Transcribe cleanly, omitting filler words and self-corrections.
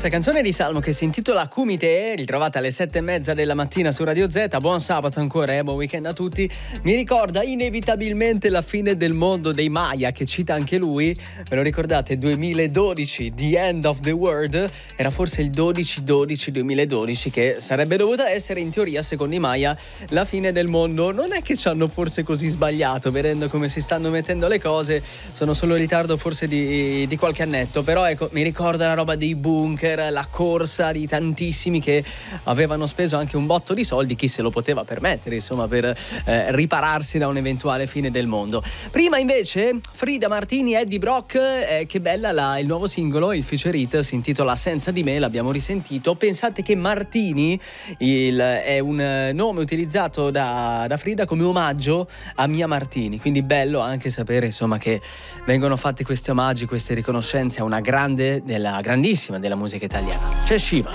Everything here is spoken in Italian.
Questa canzone di Salmo che si intitola Kumite, ritrovata alle 7:30 della mattina su Radio Z. Buon sabato ancora, buon weekend a tutti. Mi ricorda inevitabilmente la fine del mondo dei Maya, che cita anche lui. Me lo ricordate? 2012, The End of the World. Era forse il 12-12-2012, che sarebbe dovuta essere in teoria, secondo i Maya, la fine del mondo. Non è che ci hanno forse così sbagliato, vedendo come si stanno mettendo le cose. Sono solo in ritardo forse di qualche annetto, però ecco, mi ricorda la roba dei bunker, la corsa di tantissimi che avevano speso anche un botto di soldi, chi se lo poteva permettere, insomma, per ripararsi da un'eventuale fine del mondo. Prima invece Frida Martini, Eddie Brock, che bella il nuovo singolo, il feature hit, si intitola Senza di me, l'abbiamo risentito. Pensate che Martini è un nome utilizzato da Frida come omaggio a Mia Martini, quindi bello anche sapere, insomma, che vengono fatti questi omaggi, queste riconoscenze a una grandissima della musica italiana. C'è Shiva.